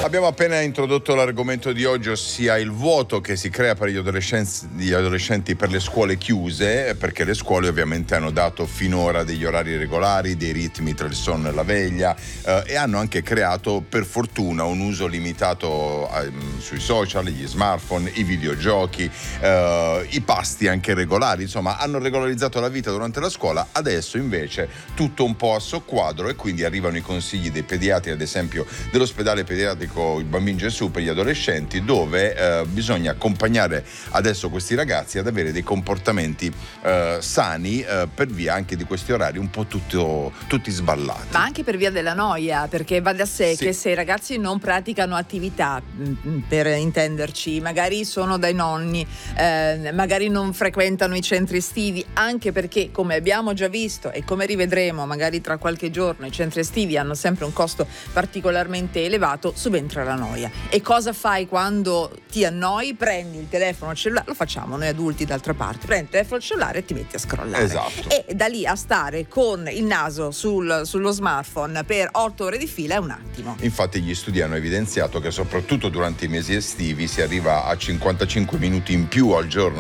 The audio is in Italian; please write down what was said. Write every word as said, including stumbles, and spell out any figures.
Abbiamo appena introdotto l'argomento di oggi, ossia il vuoto che si crea per gli adolescenti, gli adolescenti per le scuole chiuse, perché le scuole ovviamente hanno dato finora degli orari regolari, dei ritmi tra il sonno e la veglia, eh, e hanno anche creato per fortuna un uso limitato eh, sui social, gli smartphone, i videogiochi, eh, i pasti anche regolari, insomma hanno regolarizzato la vita durante la scuola. Adesso invece tutto un po' a soqquadro e quindi arrivano i consigli dei pediatri, ad esempio dell'ospedale pediatrico Il Bambino Gesù per gli adolescenti, dove eh, bisogna accompagnare adesso questi ragazzi ad avere dei comportamenti eh, sani eh, per via anche di questi orari un po' tutto, tutti sballati. Ma anche per via della noia, perché va da sé Sì. che se i ragazzi non praticano attività, per intenderci, magari sono dai nonni, eh, magari non frequentano i centri estivi, anche perché, come abbiamo già visto e come rivedremo magari tra qualche giorno, i centri estivi hanno sempre un costo particolarmente elevato, subentra la noia. E cosa fai quando ti annoi? Prendi il telefono cellulare, lo facciamo noi adulti d'altra parte, prendi il telefono cellulare e ti metti a scrollare. Esatto. E da lì a stare con il naso sul, sullo smartphone per otto ore di fila è un attimo. Infatti gli studi hanno evidenziato che soprattutto durante i mesi estivi si arriva a cinquantacinque minuti in più al giorno